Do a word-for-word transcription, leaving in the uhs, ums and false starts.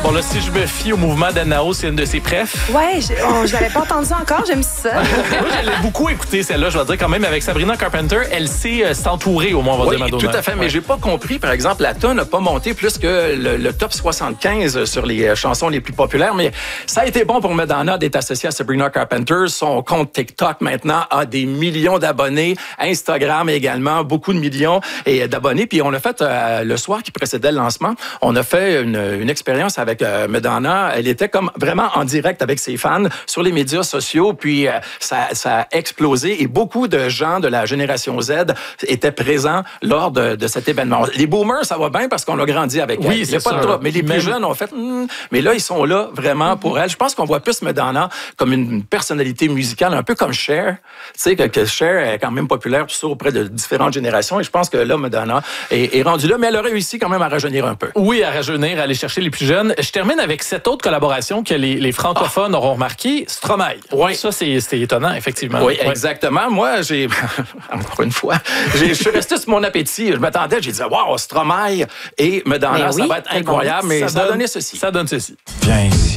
Bon, là, si je me fie au mouvement d'Anao, c'est une de ses préfs. Ouais, je, oh, je l'avais pas entendu encore, j'aime ça. Moi, je l'ai beaucoup écouté, celle-là, je vais dire quand même, avec Sabrina Carpenter, elle sait euh, s'entourer, au moins, on va Oui, dire, Madonna. tout à fait, mais ouais. j'ai pas compris, par exemple, la tonne n'a pas monté plus que le, le top soixante-quinze sur les euh, chansons les plus populaires, mais ça a été bon pour Madonna d'être associée à Sabrina Carpenter. Son compte TikTok, maintenant, a des millions d'abonnés. Instagram également, beaucoup de millions et d'abonnés. Puis on a fait, euh, le soir qui précédait le lancement, on a fait une, une expérience avec euh, Madonna. Elle était comme vraiment en direct avec ses fans sur les médias sociaux. Puis euh, ça, ça a explosé et beaucoup de gens de la génération Z étaient présents lors de, de cet événement. Les boomers, ça va bien parce qu'on a grandi avec oui, elle. c'est pas de trouble. Mais les plus Même... jeunes ont fait... Mm, mais là, ils sont là vraiment mm-hmm. pour elle. Je pense qu'on voit plus Madonna comme une personnalité musicale, un peu comme Cher. Tu sais, que, que Cher est quand même populaire tout ça auprès de différentes générations. Et je pense que là, Madonna est, est rendue là, mais elle a réussi quand même à rajeunir un peu. Oui, à rajeunir, à aller chercher les plus jeunes. Je termine avec cette autre collaboration que les, les francophones ah. auront remarqué, Stromae. Oui. Ça, c'est, c'est étonnant, effectivement. Oui, ouais. exactement. Moi, j'ai... Encore une fois, j'ai, je suis resté sur mon appétit. Je m'attendais, j'ai dit, wow, Stromae et Madonna, mais ça oui, va être incroyable, mais ça, ça donne, a donné ceci. Ça donne ceci. Viens ici.